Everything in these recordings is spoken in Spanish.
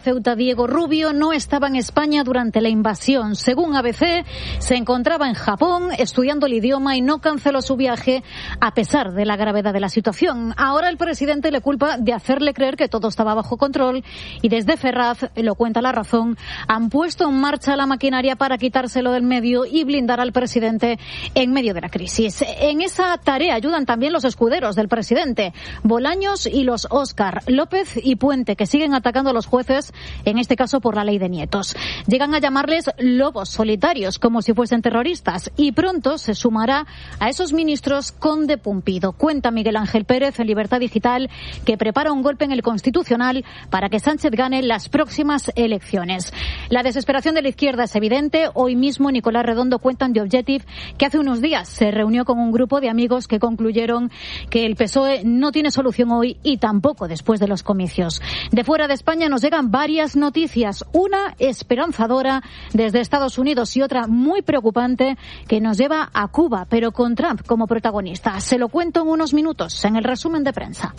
Ceuta Diego Rubio no estaba en España durante la invasión. Según ABC, se encontraba en Japón estudiando el idioma y no canceló su viaje a pesar de la gravedad de la situación. Ahora el presidente le culpa de hacerle creer que todo estaba bajo control y desde Ferraz, lo cuenta La Razón, han puesto en marcha la maquinaria para quitárselo del medio y blindar al presidente en medio de la crisis. En esa tarea ayudan también los escuderos del presidente, Bolaños y los Óscar, López y Puente, que siguen atacando a los jueces, en este caso por la ley de nietos. Llegan a llamarles lobos solitarios, como si fuesen terroristas, y pronto se sumará a esos ministros Conde Pumpido. Cuenta Miguel Ángel Pérez en Libertad Digital que prepara un golpe en el Constitucional para que Sánchez gane las próximas elecciones. La desesperación de la izquierda es evidente. Hoy mismo Nicolás Redondo cuenta en The Objective que hace unos días se reunió con un grupo de amigos que concluyeron que el PSOE no tiene solución hoy y tampoco después de los comicios. De fuera de España nos llegan varias noticias, una esperanzadora desde Estados Unidos y otra muy preocupante que nos lleva a Cuba, pero con Trump como protagonista. Se lo cuento en unos minutos en el resumen de prensa.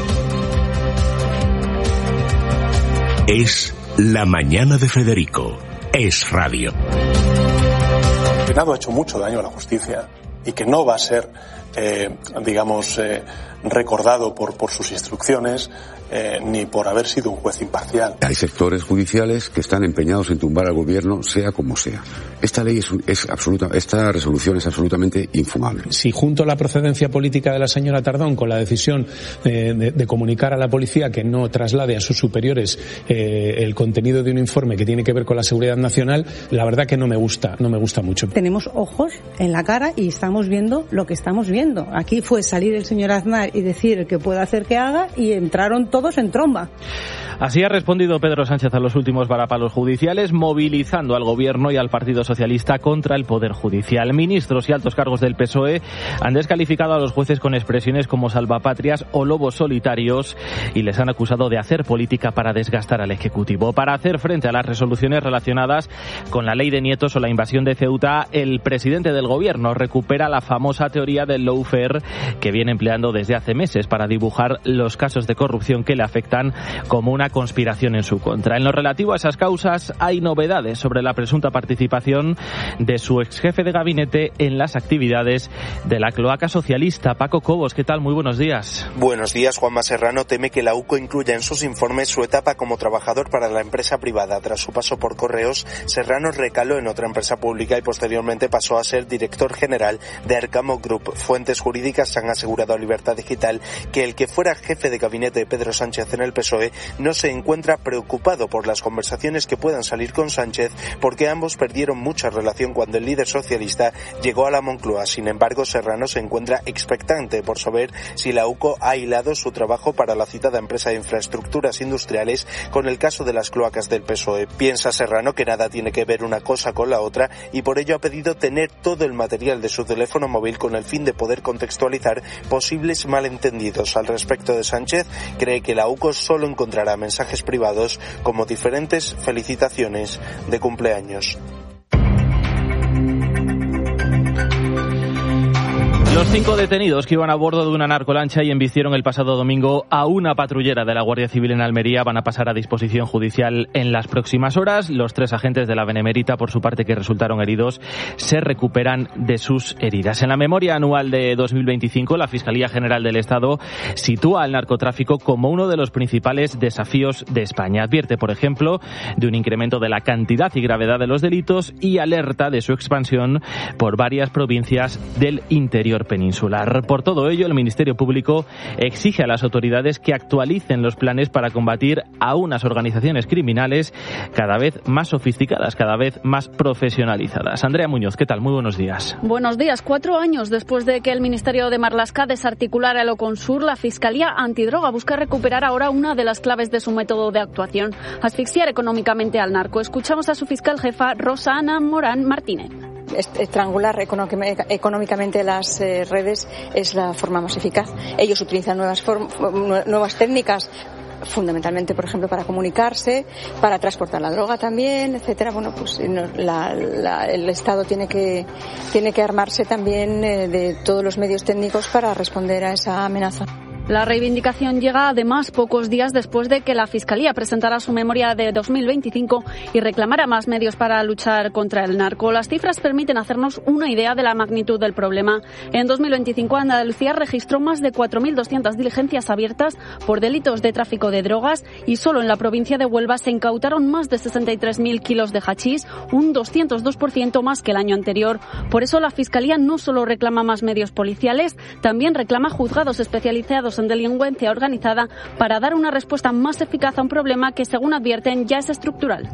Es la mañana de Federico. Es radio. El Senado ha hecho mucho daño a la justicia y que no va a ser, recordado por sus instrucciones, ni por haber sido un juez imparcial. Hay sectores judiciales que están empeñados en tumbar al gobierno, sea como sea. Esta ley esta resolución es absolutamente infumable. Si junto la procedencia política de la señora Tardón con la decisión de comunicar a la policía que no traslade a sus superiores el contenido de un informe que tiene que ver con la seguridad nacional, la verdad que no me gusta mucho. Tenemos ojos en la cara y estamos viendo lo que estamos viendo. Aquí fue salir el señor Aznar y decir que puede hacer que haga y entraron todos en tromba. Así ha respondido Pedro Sánchez a los últimos varapalos judiciales, movilizando al Gobierno y al Partido Socialista contra el Poder Judicial. Ministros y altos cargos del PSOE han descalificado a los jueces con expresiones como salvapatrias o lobos solitarios y les han acusado de hacer política para desgastar al Ejecutivo. Para hacer frente a las resoluciones relacionadas con la ley de nietos o la invasión de Ceuta, el presidente del Gobierno recupera la famosa teoría del lawfare que viene empleando desde hace meses para dibujar los casos de corrupción que le afectan como una conspiración en su contra. En lo relativo a esas causas, hay novedades sobre la presunta participación de su ex jefe de gabinete en las actividades de la cloaca socialista. Paco Cobos, ¿qué tal? Muy buenos días. Buenos días. Juanma Serrano teme que la UCO incluya en sus informes su etapa como trabajador para la empresa privada. Tras su paso por Correos, Serrano recaló en otra empresa pública y posteriormente pasó a ser director general de Arcamo Group. Fuentes jurídicas han asegurado a Libertad Digital que el que fuera jefe de gabinete de Pedro Sánchez en el PSOE no se encuentra preocupado por las conversaciones que puedan salir con Sánchez, porque ambos perdieron mucha relación cuando el líder socialista llegó a la Moncloa. Sin embargo, Serrano se encuentra expectante por saber si la UCO ha hilado su trabajo para la citada empresa de infraestructuras industriales con el caso de las cloacas del PSOE. Piensa Serrano que nada tiene que ver una cosa con la otra y por ello ha pedido tener todo el material de su teléfono móvil con el fin de poder contextualizar posibles malentendidos. Al respecto de Sánchez, cree que la UCO solo encontrará mensajes privados como diferentes felicitaciones de cumpleaños. Los 5 detenidos que iban a bordo de una narcolancha y embistieron el pasado domingo a una patrullera de la Guardia Civil en Almería van a pasar a disposición judicial en las próximas horas. Los 3 agentes de la Benemérita, por su parte, que resultaron heridos, se recuperan de sus heridas. En la memoria anual de 2025, la Fiscalía General del Estado sitúa al narcotráfico como uno de los principales desafíos de España. Advierte, por ejemplo, de un incremento de la cantidad y gravedad de los delitos y alerta de su expansión por varias provincias del interior peninsular. Por todo ello, el Ministerio Público exige a las autoridades que actualicen los planes para combatir a unas organizaciones criminales cada vez más sofisticadas, cada vez más profesionalizadas. Andrea Muñoz, ¿qué tal? Muy buenos días. Buenos días. 4 años después de que el Ministerio de Marlaska desarticulara el Oconsur, la Fiscalía Antidroga busca recuperar ahora una de las claves de su método de actuación: asfixiar económicamente al narco. Escuchamos a su fiscal jefa, Rosa Ana Morán Martínez. Estrangular económicamente las redes es la forma más eficaz. Ellos utilizan nuevas técnicas, fundamentalmente, por ejemplo, para comunicarse, para transportar la droga también, etcétera. Bueno, pues el Estado tiene que armarse también de todos los medios técnicos para responder a esa amenaza. La reivindicación llega además pocos días después de que la Fiscalía presentara su memoria de 2025 y reclamara más medios para luchar contra el narco. Las cifras permiten hacernos una idea de la magnitud del problema. En 2025 Andalucía registró más de 4.200 diligencias abiertas por delitos de tráfico de drogas y solo en la provincia de Huelva se incautaron más de 63.000 kilos de hachís, un 202% más que el año anterior. Por eso la Fiscalía no solo reclama más medios policiales, también reclama juzgados especializados en delincuencia organizada para dar una respuesta más eficaz a un problema que, según advierten, ya es estructural.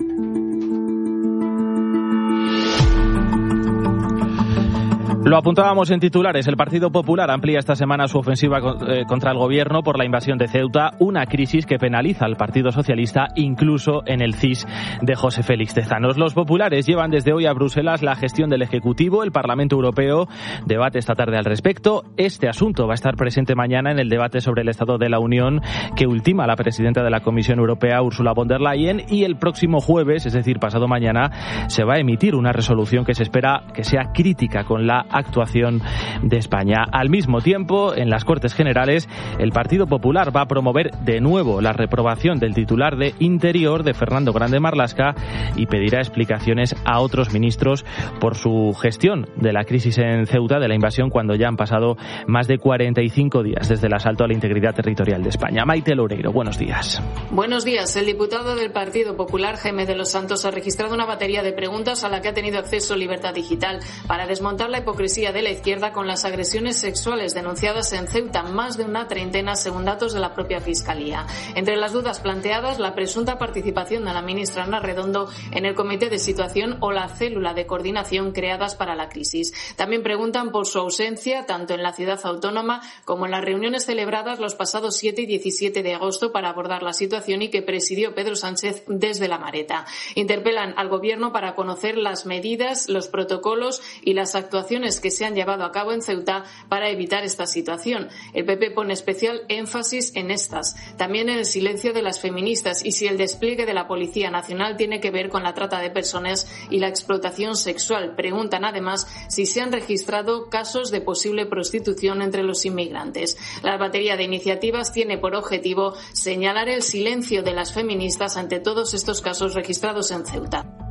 Lo apuntábamos en titulares. El Partido Popular amplía esta semana su ofensiva contra el Gobierno por la invasión de Ceuta, una crisis que penaliza al Partido Socialista incluso en el CIS de José Félix Tezanos. Los populares llevan desde hoy a Bruselas la gestión del Ejecutivo. El Parlamento Europeo debate esta tarde al respecto. Este asunto va a estar presente mañana en el debate sobre el Estado de la Unión que ultima la presidenta de la Comisión Europea, Ursula von der Leyen, y el próximo jueves, es decir, pasado mañana, se va a emitir una resolución que se espera que sea crítica con la actuación de España. Al mismo tiempo, en las Cortes Generales, el Partido Popular va a promover de nuevo la reprobación del titular de Interior, de Fernando Grande Marlaska, y pedirá explicaciones a otros ministros por su gestión de la crisis en Ceuta, de la invasión, cuando ya han pasado más de 45 días desde el asalto a la integridad territorial de España. Maite Loureiro, buenos días. Buenos días. El diputado del Partido Popular, Jaime de los Santos, ha registrado una batería de preguntas a la que ha tenido acceso Libertad Digital para desmontar la hipocresía de la izquierda con las agresiones sexuales denunciadas en Ceuta, más de una treintena según datos de la propia Fiscalía. Entre las dudas planteadas, la presunta participación de la ministra Ana Redondo en el comité de situación o la célula de coordinación creadas para la crisis. También preguntan por su ausencia tanto en la ciudad autónoma como en las reuniones celebradas los pasados 7 y 17 de agosto para abordar la situación y que presidió Pedro Sánchez desde La Mareta. Interpelan al Gobierno para conocer las medidas, los protocolos y las actuaciones que se han llevado a cabo en Ceuta para evitar esta situación. El PP pone especial énfasis en estas, también en el silencio de las feministas y si el despliegue de la Policía Nacional tiene que ver con la trata de personas y la explotación sexual. Preguntan además si se han registrado casos de posible prostitución entre los inmigrantes. La batería de iniciativas tiene por objetivo señalar el silencio de las feministas ante todos estos casos registrados en Ceuta.